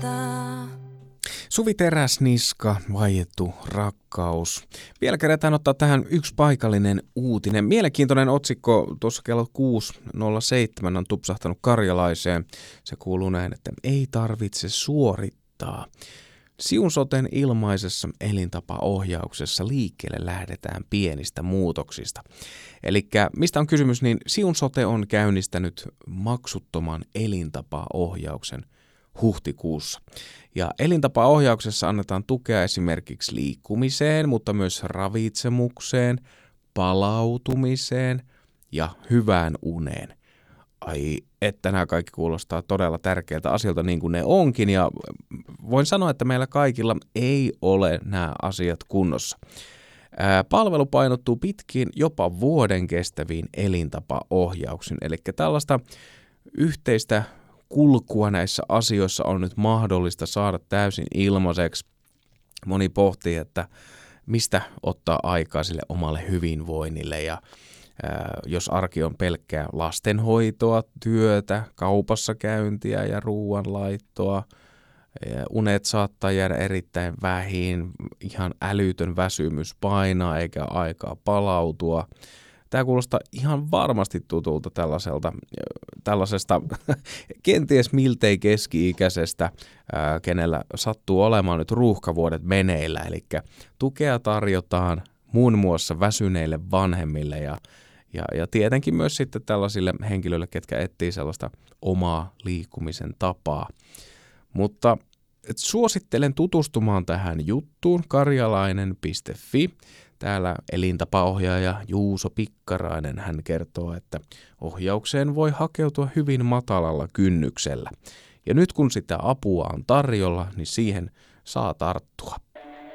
Suvi Teräsniska, vaiettu rakkaus. Vielä kerätään ottaa tähän yksi paikallinen uutinen. Mielenkiintoinen otsikko tuossa kello 6.07 on tupsahtanut Karjalaiseen. Se kuuluu näin, että ei tarvitse suorittaa. Siun Soten ilmaisessa elintapaohjauksessa liikkeelle lähdetään pienistä muutoksista. Eli mistä on kysymys, niin Siun Sote on käynnistänyt maksuttoman elintapaohjauksen huhtikuussa. Ja elintapaohjauksessa annetaan tukea esimerkiksi liikkumiseen, mutta myös ravitsemukseen, palautumiseen ja hyvään uneen. Ai, että nämä kaikki kuulostaa todella tärkeiltä asioilta niin kuin ne onkin, ja voin sanoa, että meillä kaikilla ei ole nämä asiat kunnossa. Palvelu painottuu pitkiin, jopa vuoden kestäviin elintapaohjauksiin, eli tällaista yhteistä kulkua näissä asioissa on nyt mahdollista saada täysin ilmaiseksi. Moni pohtii, että mistä ottaa aikaa sille omalle hyvinvoinnille, ja jos arki on pelkkää lastenhoitoa, työtä, kaupassa käyntiä ja ruoanlaittoa, unet saattaa jäädä erittäin vähin, ihan älytön väsymys painaa eikä aikaa palautua. Tämä kuulostaa ihan varmasti tutulta tällaisesta kenties miltei keski-ikäisestä, kenellä sattuu olemaan nyt ruuhkavuodet meneillä. Eli tukea tarjotaan muun muassa väsyneille vanhemmille ja tietenkin myös sitten tällaisille henkilöille, ketkä etsii sellaista omaa liikkumisen tapaa. Mutta suosittelen tutustumaan tähän juttuun karjalainen.fi. Täällä elintapaohjaaja Juuso Pikkarainen, hän kertoo, että ohjaukseen voi hakeutua hyvin matalalla kynnyksellä. Ja nyt kun sitä apua on tarjolla, niin siihen saa tarttua.